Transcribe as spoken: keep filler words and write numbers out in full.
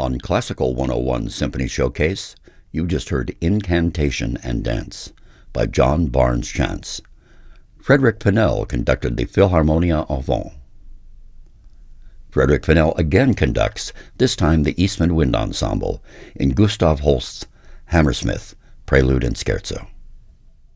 On Classical one oh one Symphony Showcase, you just heard Incantation and Dance by John Barnes Chance. Frederick Fennell conducted the Philharmonia Avant. Frederick Fennell again conducts, this time the Eastman Wind Ensemble, in Gustav Holst's Hammersmith, Prelude and Scherzo.